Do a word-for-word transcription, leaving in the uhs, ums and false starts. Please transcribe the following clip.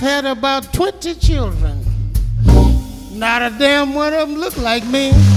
had about twenty children. Not a damn one of them looked like me.